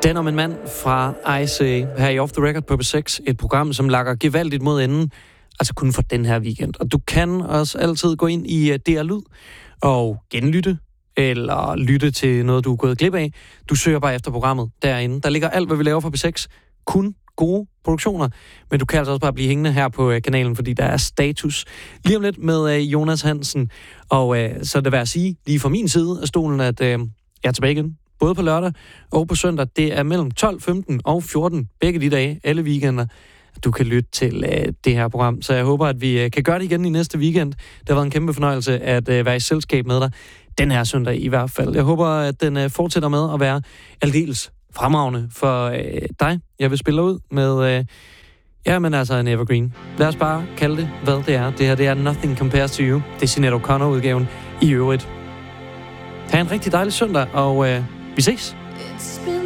Den om en mand fra ICA her i Off The Record på B6. Et program, som lakker gevaldigt mod enden. Altså kun for den her weekend. Og du kan også altid gå ind i DR Lyd og genlytte eller lytte til noget, du er gået glip af. Du søger bare efter programmet derinde. Der ligger alt, hvad vi laver for B6. Kun gode produktioner. Men du kan altså også bare blive hængende her på kanalen, fordi der er status lige om lidt med Jonas Hansen. Og så er det værd at sige, lige fra min side af stolen, at jeg er tilbage igen. Både på lørdag og på søndag. Det er mellem 12, 15 og 14. Begge de dage, alle weekender, du kan lytte til det her program. Så jeg håber, at vi kan gøre det igen i næste weekend. Det har været en kæmpe fornøjelse at være i selskab med dig. Den her søndag i hvert fald. Jeg håber, at den fortsætter med at være aldeles fremragende for dig. Jeg vil spille ud med en evergreen. Lad os bare kalde det, hvad det er. Det her, det er Nothing Compares to You. Det er Sinéad O'Connor-udgaven i øvrigt. Ha' en rigtig dejlig søndag, og vi ses.